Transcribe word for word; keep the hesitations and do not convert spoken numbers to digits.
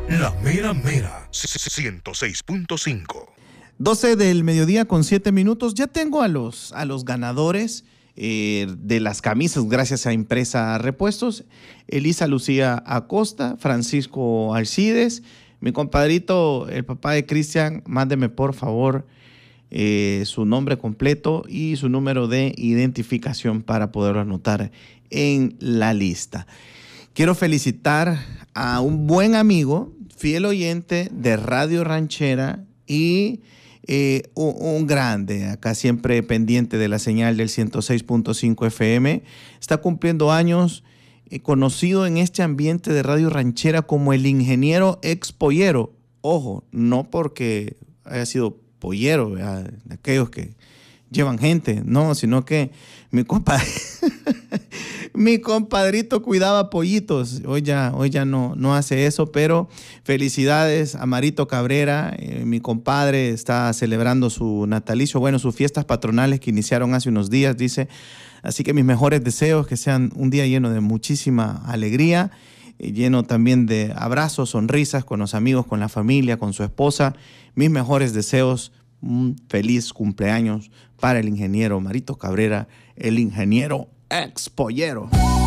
La mera mera, ciento seis punto cinco. doce del mediodía con siete minutos. Ya tengo a los, a los ganadores eh, de las camisas gracias a Impresa Repuestos. Elisa Lucía Acosta, Francisco Alcides, mi compadrito, el papá de Cristian. Mándeme por favor eh, su nombre completo y su número de identificación para poderlo anotar en la lista. Quiero felicitar a un buen amigo, fiel oyente de Radio Ranchera y eh, un, un grande, acá siempre pendiente de la señal del ciento seis punto cinco F M. Está cumpliendo años, eh, conocido en este ambiente de Radio Ranchera como el ingeniero ex pollero. Ojo, no porque haya sido pollero, ¿verdad? De aquellos que llevan gente, no, sino que mi compadre, mi compadrito cuidaba pollitos. Hoy ya, hoy ya no, no hace eso, pero felicidades a Marito Cabrera. Eh, mi compadre está celebrando su natalicio, bueno, sus fiestas patronales que iniciaron hace unos días, dice. Así que mis mejores deseos, que sean un día lleno de muchísima alegría, eh, lleno también de abrazos, sonrisas con los amigos, con la familia, con su esposa. Mis mejores deseos. Un feliz cumpleaños para el ingeniero Marito Cabrera, el ingeniero ex pollero.